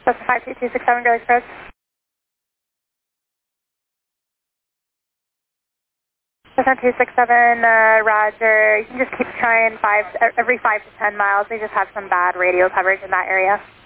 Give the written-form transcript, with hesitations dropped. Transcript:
That's 52267 Gray Express. That's 267, Roger. You can just keep trying every 5 to 10 miles. They just have some bad radio coverage in that area.